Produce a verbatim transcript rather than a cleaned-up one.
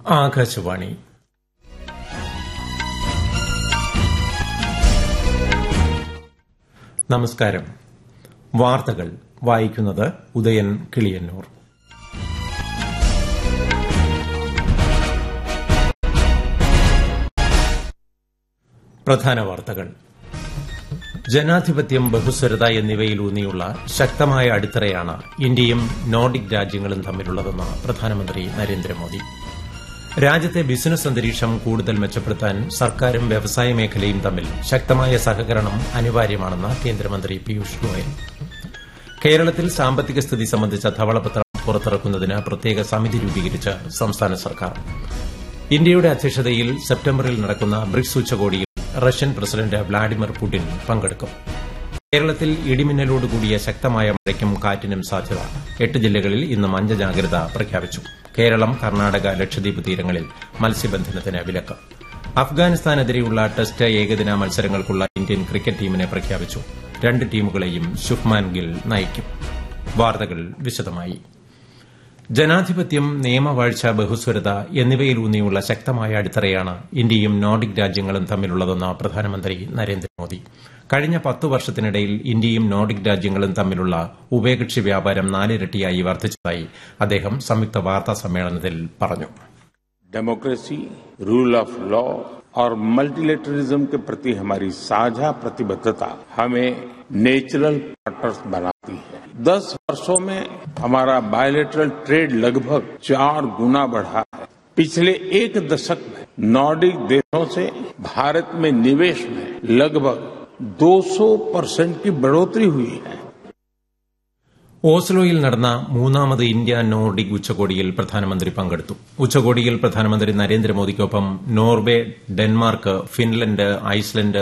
ആകാശവാണി. നമസ്കാരം. വാർത്തകൾ വായിക്കുന്നത് ഉദയൻ കിളിയന്നൂർ. പ്രധാന വാർത്തകൾ. ജനാധിപത്യം, ബഹുസ്വരത എന്നിവയിലൂന്നിയുള്ള ശക്തമായ അടിത്തറയാണ് ഇന്ത്യയും നോർഡിക് രാജ്യങ്ങളും തമ്മിലുള്ളതെന്ന് പ്രധാനമന്ത്രി നരേന്ദ്രമോദി. രാജ്യത്തെ ബിസിനസ് അന്തരീക്ഷം കൂടുതൽ മെച്ചപ്പെടുത്താൻ സർക്കാരും വ്യവസായ മേഖലയും തമ്മിൽ ശക്തമായ സഹകരണം അനിവാര്യമാണെന്ന് കേന്ദ്രമന്ത്രി പീയൂഷ് ഗോയൽ. കേരളത്തിൽ സാമ്പത്തിക സ്ഥിതി സംബന്ധിച്ച ധവളപത്രം പുറത്തിറക്കുന്നതിന് പ്രത്യേക സമിതി രൂപീകരിച്ച് സംസ്ഥാന സർക്കാർ. ഇന്ത്യയുടെ അധ്യക്ഷതയിൽ സെപ്റ്റംബറിൽ നടക്കുന്ന ബ്രിക്സ് ഉച്ചകോടിയിൽ റഷ്യൻ പ്രസിഡന്റ് വ്ളാഡിമിർ പുടിൻ പങ്കെടുക്കും. കേരളത്തിൽ ഇടിമിന്നലോടുകൂടിയ ശക്തമായ മഴയ്ക്കും കാറ്റിനും സാധ്യത. എട്ട് ജില്ലകളിൽ ഇന്ന് മഞ്ഞ ജാഗ്രത പ്രഖ്യാപിച്ചു. കേരളം, കർണാടക, ലക്ഷദ്വീപ് തീരങ്ങളിൽ മത്സ്യബന്ധനത്തിന് വിലക്ക്. അഫ്ഗാനിസ്ഥാനെതിരെയുള്ള ടെസ്റ്റ് ഏകദിന മത്സരങ്ങൾക്കുള്ള ഇന്ത്യൻ ക്രിക്കറ്റ് ടീമിനെ പ്രഖ്യാപിച്ചു. രണ്ട് ടീമുകളെയും ശുഭ്മാൻ ഗിൽ നയിക്കും. വാർത്തകൾ വിശദമായി. ജനാധിപത്യം, നിയമവാഴ്ച, ബഹുസ്വരത എന്നിവയിലൂന്നിയുള്ള ശക്തമായ അടിത്തറയാണ് ഇന്ത്യയും നോർഡിക് രാജ്യങ്ങളും തമ്മിലുള്ളതെന്ന് പ്രധാനമന്ത്രി നരേന്ദ്രമോദി. കഴിഞ്ഞ പത്തു വർഷത്തിനിടയിൽ ഇന്ത്യയും നോർഡിക് രാജ്യങ്ങളും തമ്മിലുള്ള ഉഭയകക്ഷി വ്യാപാരം നാലിരട്ടിയായി വർദ്ധിച്ചതായി അദ്ദേഹം സംയുക്ത വാർത്താ സമ്മേളനത്തിൽ പറഞ്ഞു. डेमोक्रेसी, रूल ऑफ लॉ और मल्टीलेटरिज्म के प्रति हमारी साझा प्रतिबद्धता हमें नेचुरल पार्टनर्स बनाती है. दस वर्षों में हमारा बायलैटरल ट्रेड लगभग चार गुना बढ़ा है. पिछले एक दशक में नॉर्डिक देशों से भारत में निवेश में लगभग दो सौ परसेंट की बढ़ोतरी हुई है. ഓസ്ലോയിൽ നടന്ന മൂന്നാമത് ഇന്ത്യ നോർഡിക് ഉച്ചകോടിയിൽ പ്രധാനമന്ത്രി പങ്കെടുത്തു. ഉച്ചകോടിയിൽ പ്രധാനമന്ത്രി നരേന്ദ്രമോദിക്കൊപ്പം നോർവെ, ഡെൻമാർക്ക്, ഫിൻലൻഡ്, ഐസ്ലൻഡ്,